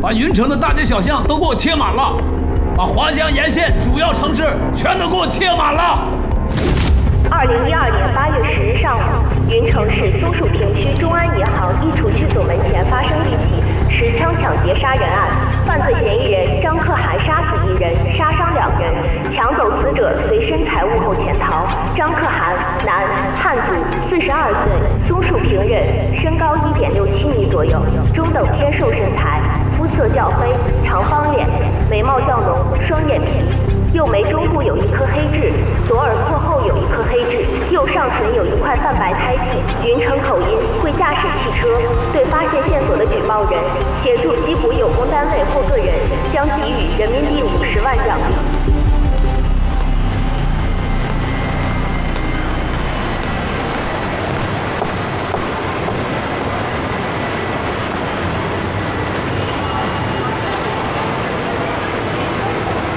把云城的大街小巷都给我贴满了，把华江沿线主要城市全都给我贴满了。 2012年8月10日上午，云城市松树坪区中安银行一储蓄所门前发生一起持枪抢劫杀人案，犯罪嫌疑人张可涵杀死1人，杀伤2人，抢走死者随身财物后潜逃。张可涵，男，汉族，42岁，松树坪人，身高1.67米左右，中等偏瘦身材，肤色较黑，长方脸，眉毛较浓，双眼皮。右眉中部有1颗黑痣，左耳廓后有1颗黑痣，右上唇有1块泛白胎记。云城口音，会驾驶汽车。对发现线索的举报人，协助缉捕有功单位或个人，将给予人民币50万奖励。